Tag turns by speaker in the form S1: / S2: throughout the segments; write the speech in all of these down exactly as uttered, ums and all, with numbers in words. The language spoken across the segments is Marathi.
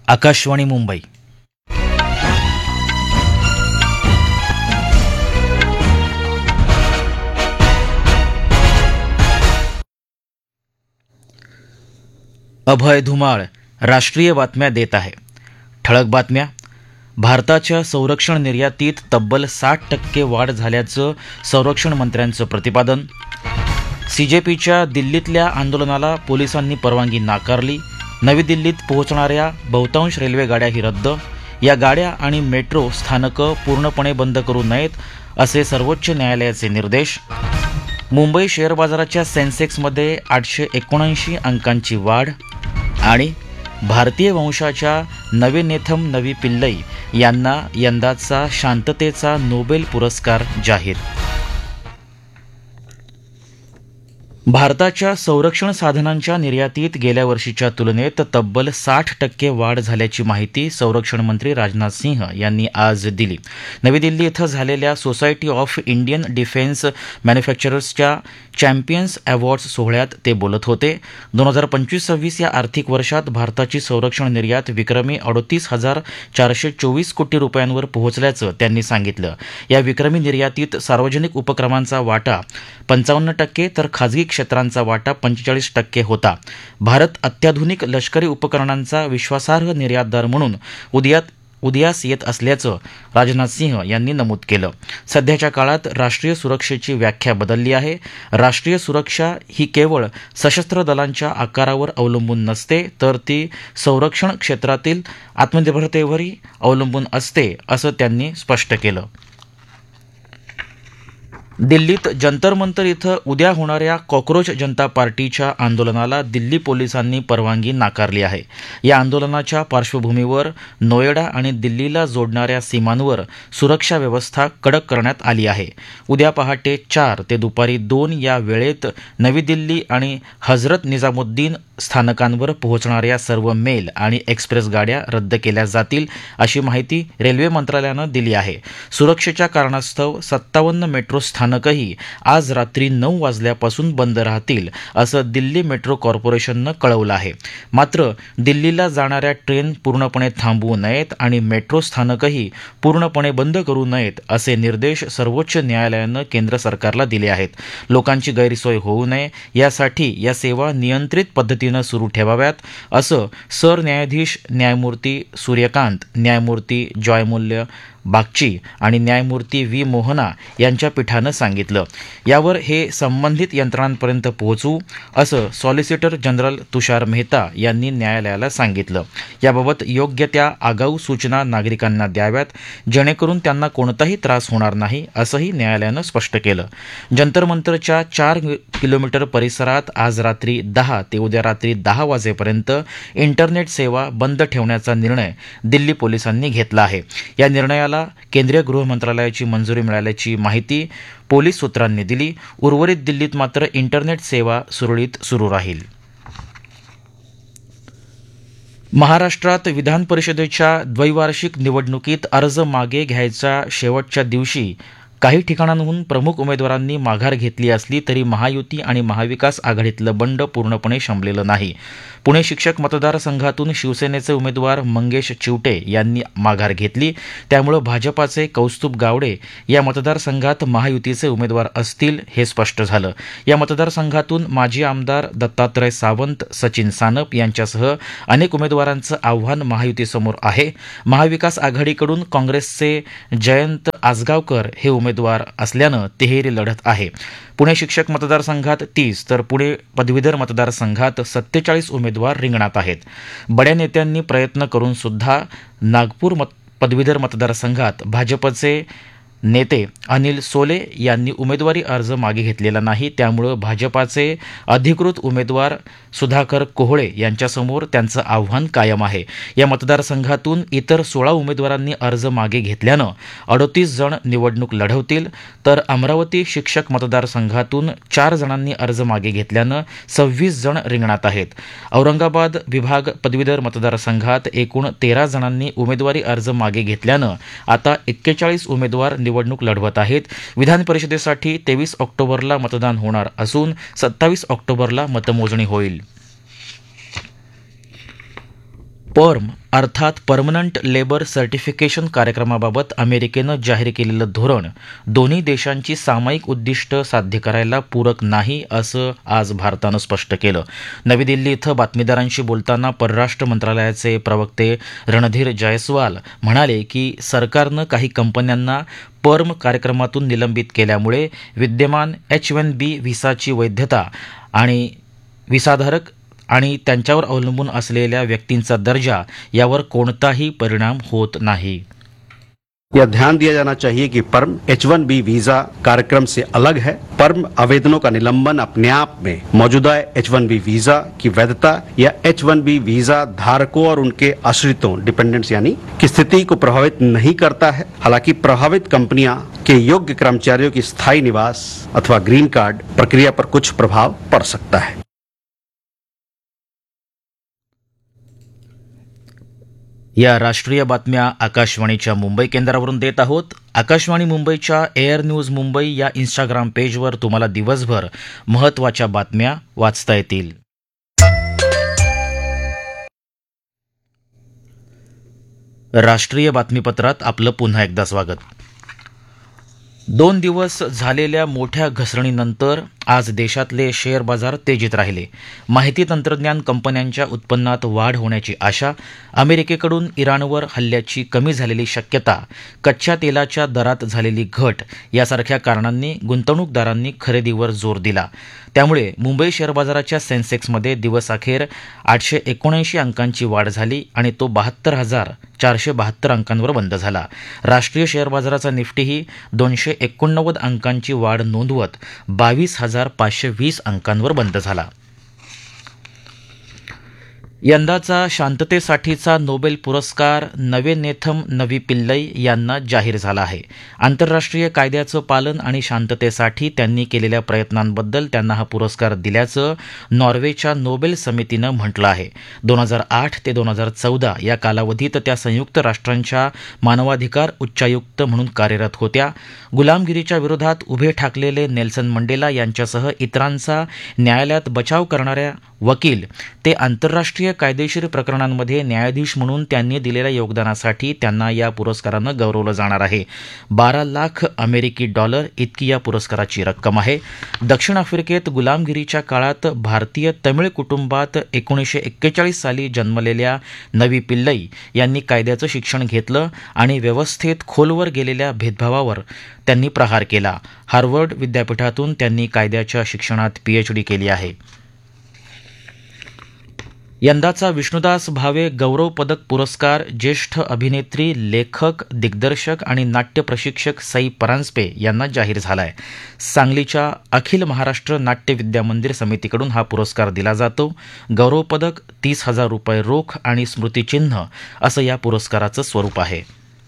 S1: आकाशवाणी मुंबई. अभय धुमाळ राष्ट्रीय बातम्या देत आहे. ठळक बातम्या. भारताच्या संरक्षण निर्यातीत तब्बल साठ टक्के वाढ झाल्याचं संरक्षण मंत्र्यांचं प्रतिपादन. सीजेपीच्या दिल्लीतल्या आंदोलनाला पोलिसांनी परवानगी नाकारली. नवी दिल्लीत पोहोचणाऱ्या बहुतांश रेल्वे गाड्याही रद्द. या गाड्या आणि मेट्रो स्थानकं पूर्णपणे बंद करू नयेत असे सर्वोच्च न्यायालयाचे निर्देश. मुंबई शेअर बाजाराच्या सेन्सेक्समध्ये आठशे एकोणऐंशी अंकांची वाढ. आणि भारतीय वंशाच्या नवीनेथम नवी पिल्लई यांना यंदाचा शांततेचा नोबेल पुरस्कार जाहीर. भारताच्या संरक्षण साधनांच्या निर्यातीत गेल्या वर्षीच्या तुलनेत तब्बल साठ टक्के वाढ झाल्याची माहिती संरक्षण मंत्री राजनाथ सिंह यांनी आज दिली. नवी दिल्ली इथं झालेल्या society of Indian defence मॅन्युफॅक्चरर्सच्या champions awards सोहळ्यात ते बोलत होते. दोन हजार पंचवीस सव्वीस या आर्थिक वर्षात भारताची संरक्षण निर्यात विक्रमी अडोतीस हजार चारशे चोवीस कोटी रुपयांवर पोहोचल्याचं त्यांनी सांगितलं. या विक्रमी निर्यातीत सार्वजनिक उपक्रमांचा वाटा पंचावन्न टक्के तर खाजगी क्षेत्रांचा वाटा पंचेचाळीस टक्के होता. भारत अत्याधुनिक लष्करी उपकरणांचा विश्वासार्ह निर्यातदार म्हणून उदयात उदयास येत असल्याचं राजनाथ सिंह यांनी नमूद केलं. सध्याच्या काळात राष्ट्रीय सुरक्षेची व्याख्या बदलली आहे. राष्ट्रीय सुरक्षा ही केवळ सशस्त्र दलांच्या आकारावर अवलंबून नसते, तर ती संरक्षण क्षेत्रातील आत्मनिर्भरतेवरही अवलंबून असते, असं त्यांनी स्पष्ट केलं. दिल्लीत जंतर मंतर इथं उद्या होणाऱ्या कॉक्रोच जनता पार्टीच्या आंदोलनाला दिल्ली पोलिसांनी परवानगी नाकारली आहे. या आंदोलनाच्या पार्श्वभूमीवर नोएडा आणि दिल्लीला जोडणाऱ्या सीमांवर सुरक्षा व्यवस्था कडक करण्यात आली आहे. उद्या पहाटे चार ते दुपारी दोन या वेळेत नवी दिल्ली आणि हजरत निजामुद्दीन स्थानकांवर पोहोचणाऱ्या सर्व मेल आणि एक्सप्रेस गाड्या रद्द केल्या जातील, अशी माहिती रेल्वे मंत्रालयानं दिली आहे. सुरक्षेच्या कारणास्तव सत्तावन्न मेट्रो स्थानकही आज रात्री नऊ वाजल्यापासून बंद राहतील, असं दिल्ली मेट्रो कॉर्पोरेशननं कळवलं आहे. मात्र दिल्लीला जाणाऱ्या ट्रेन पूर्णपणे थांबवू नयेत आणि मेट्रो स्थानकही पूर्णपणे बंद करू नयेत, असे निर्देश सर्वोच्च न्यायालयानं केंद्र सरकारला दिले आहेत. लोकांची गैरसोय होऊ नये यासाठी या सेवा नियंत्रित पद्धतीनं सुरू ठेवाव्यात, असं सरन्यायाधीश न्यायमूर्ती सूर्यकांत, न्यायमूर्ती जॉयमूल्य बागची आणि न्यायमूर्ती व्ही मोहना यांच्या पीठानं सांगितलं. यावर हे संबंधित यंत्रणांपर्यंत पोहोचू, असं सॉलिसिटर जनरल तुषार मेहता यांनी न्यायालयाला सांगितलं. याबाबत योग्य त्या आगाऊ सूचना नागरिकांना द्याव्यात, जेणेकरून त्यांना कोणताही त्रास होणार नाही, असंही न्यायालयानं स्पष्ट केलं. जंतर मंतरच्या चार किलोमीटर परिसरात आज रात्री दहा ते उद्या रात्री दहा वाजेपर्यंत इंटरनेट सेवा बंद ठेवण्याचा निर्णय दिल्ली पोलिसांनी घेतला आहे. या निर्णयाला केंद्रीय गृह मंत्रालयाची मंजुरी मिळाल्याची माहिती पोलीस सूत्रांनी दिली. उर्वरित दिल्लीत मात्र इंटरनेट सेवा सुरळीत सुरू राहील. महाराष्ट्रात विधान परिषदेच्या द्वैवार्षिक निवडणुकीत अर्ज मागे घ्यायच्या शेवटच्या दिवशी काही ठिकाणांहून प्रमुख उमेदवारांनी माघार घेतली असली तरी महायुती आणि महाविकास आघाडीतलं बंड पूर्णपणे शमलेलं नाही. पुणे शिक्षक मतदारसंघातून शिवसेनेचे उमेदवार मंगेश चिवटे यांनी माघार घेतली. त्यामुळे भाजपाचे कौस्तुभ गावडे या मतदारसंघात महायुतीचे उमेदवार असतील, हे स्पष्ट झालं. या मतदारसंघातून माजी आमदार दत्तात्रय सावंत, सचिन सानप यांच्यासह अनेक उमेदवारांचं आव्हान महायुतीसमोर आहे. महाविकास आघाडीकडून काँग्रेसचे जयंत आसगावकर हे उमेदवार असल्यानं तिहेरी लढत आहे. पुणे शिक्षक मतदारसंघात तीस तर पुणे पदवीधर मतदारसंघात सत्तेचाळीस उमेदवार रिंगणात आहेत. बड्या नेत्यांनी प्रयत्न करून सुद्धा नागपूर मत पदवीधर मतदारसंघात भाजपचे नेते अनिल सोले यांनी उमेदवारी अर्ज मागे घेतलेला नाही. त्यामुळं भाजपाचे अधिकृत उमेदवार सुधाकर कोहळे यांच्यासमोर त्यांचं आव्हान कायम आहे. या मतदारसंघातून इतर सोळा उमेदवारांनी अर्ज मागे घेतल्यानं अडोतीस जण निवडणूक लढवतील, तर अमरावती शिक्षक मतदारसंघातून चार जणांनी अर्ज मागे घेतल्यानं सव्वीस जण रिंगणात आहेत. औरंगाबाद विभाग पदवीधर मतदारसंघात एकूण तेरा जणांनी उमेदवारी अर्ज मागे घेतल्यानं आता एक्केचाळीस उमेदवार निवडणूक लढवत आहेत. विधान परिषदेसाठी तेवीस ऑक्टोबरला मतदान होणार असून सत्तावीस ऑक्टोबरला मतमोजणी होईल. पर्म अर्थात परमनंट लेबर सर्टिफिकेशन कार्यक्रमाबाबत अमेरिकेनं जाहीर केलेलं धोरण दोन्ही देशांची सामायिक उद्दिष्ट साध्य करायला पूरक नाही असं आज भारतानं स्पष्ट केलं. नवी दिल्ली इथं बातमीदारांशी बोलताना परराष्ट्र मंत्रालयाचे प्रवक्ते रणधीर जयस्वाल म्हणाले की सरकारनं काही कंपन्यांना पर्म कार्यक्रमातून निलंबित केल्यामुळे विद्यमान एच वन बी व्हिसाची वैधता आणि व्हिसाधारक आणि त्यांच्यावर अवलंबून असलेल्या व्यक्तींचा दर्जा यावर कोणताही परिणाम होत नाही.
S2: यह ध्यान दिया जाना चाहिए कि पर्म एच वन बी वीजा कार्यक्रम से अलग है. पर्म आवेदनों का निलंबन अपने आप में मौजूदा एच वन बी वीजा की वैधता या एच वन बी वीजा धारकों और उनके आश्रितों डिपेंडेंट्स यानी की स्थिति को प्रभावित नहीं करता है. हालांकि प्रभावित कंपनियां के योग्य कर्मचारियों की स्थायी निवास अथवा ग्रीन कार्ड प्रक्रिया पर कुछ प्रभाव पड़ सकता है.
S1: या राष्ट्रीय बातम्या आकाशवाणीच्या मुंबई केंद्रावरून देत आहोत. आकाशवाणी मुंबईच्या एअर न्यूज मुंबई या इंस्टाग्राम पेजवर तुम्हाला दिवसभर महत्त्वाच्या बातम्या वाचता येतील. राष्ट्रीय बातमीपत्रात आपलं पुन्हा एकदा स्वागत. दोन दिवस झालेल्या मोठ्या घसरणीनंतर आज देशातले शेअर बाजार तेजीत राहिले. माहिती तंत्रज्ञान कंपन्यांच्या उत्पन्नात वाढ होण्याची आशा, अमेरिकेकडून इराणवर हल्ल्याची कमी झालेली शक्यता, कच्च्या तेलाच्या दरात झालेली घट यासारख्या कारणांनी गुंतवणूकदारांनी खरेदीवर जोर दिला. त्यामुळे मुंबई शेअर बाजाराच्या सेन्सेक्समध्ये दिवसअखेर आठशे एकोणऐंशी अंकांची वाढ झाली आणि तो बहात्तर हजार चारशे बहात्तर अंकांवर बंद झाला. राष्ट्रीय शेअर बाजाराचा निफ्टीही दोनशे एकोणनव्वद अंकांची वाढ नोंदवत बावीस हजार पाचशे वीस अंकांवर बंद झाला. यंदाचा शांततेसाठीचा नोबेल पुरस्कार नवेनेथम नवी पिल्लई यांना जाहीर झाला आहे. आंतरराष्ट्रीय कायद्याचं पालन आणि शांततेसाठी त्यांनी केलेल्या प्रयत्नांबद्दल त्यांना हा पुरस्कार दिल्याचं नॉर्वेच्या नोबेल समितीनं म्हटलं आहे. दोन हजार आठ ते दोन हजार चौदा या कालावधीत त्या संयुक्त राष्ट्रांच्या मानवाधिकार उच्चायुक्त म्हणून कार्यरत होत्या. गुलामगिरीच्या विरोधात उभे ठाकलेले नेल्सन मंडेला यांच्यासह इतरांचा न्यायालयात बचाव करणाऱ्या वकील ते आंतरराष्ट्रीय कायदेशीर प्रकरणांमध्ये न्यायाधीश म्हणून त्यांनी दिलेल्या योगदानासाठी त्यांना या पुरस्कारानं गौरवलं जाणार आहे. बारा लाख अमेरिकी डॉलर इतकी या पुरस्काराची रक्कम आहे. दक्षिण आफ्रिकेत गुलामगिरीच्या काळात भारतीय तमिळ कुटुंबात एकोणीसशे एक्केचाळीस साली जन्मलेल्या नवी पिल्लई यांनी कायद्याचं शिक्षण घेतलं आणि व्यवस्थेत खोलवर गेलेल्या भेदभावावर त्यांनी प्रहार केला. हार्वर्ड विद्यापीठातून त्यांनी कायद्याच्या शिक्षणात पीएचडी केली आहे. यंदाचा विष्णुदास भावे गौरव पदक पुरस्कार ज्येष्ठ अभिनेत्री, लेखक, दिग्दर्शक आणि नाट्य प्रशिक्षक सई परांजपे यांना जाहीर झाला आहे. सांगलीच्या अखिल महाराष्ट्र नाट्य विद्यामंदिर समितीकडून हा पुरस्कार दिला जातो. गौरव पदक तीस हजार रुपये रोख आणि स्मृतिचिन्ह असं या पुरस्काराचं स्वरूप आहे.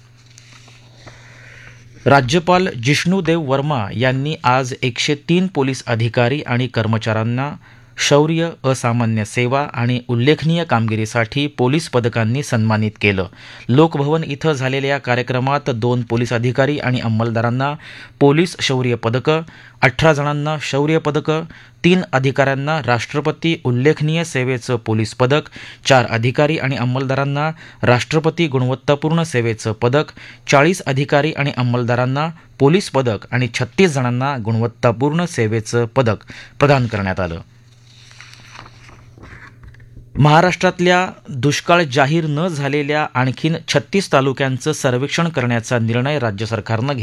S1: राज्यपाल जिष्णुदेव वर्मा यांनी आज एकशे तीन पोलीस अधिकारी आणि कर्मचाऱ्यांना शौर्य, असामान्य सेवा आणि उल्लेखनीय कामगिरीसाठी पोलीस पदकांनी सन्मानित केलं. लोकभवन इथं झालेल्या या कार्यक्रमात दोन पोलीस अधिकारी आणि अंमलदारांना पोलीस शौर्य पदकं, अठरा जणांना शौर्य पदकं, तीन अधिकाऱ्यांना राष्ट्रपती उल्लेखनीय सेवेचं पोलीस पदक, चार अधिकारी आणि अंमलदारांना राष्ट्रपती गुणवत्तापूर्ण सेवेचं पदक, चाळीस अधिकारी आणि अंमलदारांना पोलीस पदक आणि छत्तीस जणांना गुणवत्तापूर्ण सेवेचं पदक प्रदान करण्यात आलं. महाराष्ट्रातल्या दुष्काळ जाहीर न झालेल्या आणखीन छत्तीस तालुक्यांचं सर्वेक्षण करण्याचा निर्णय राज्य सरकारनं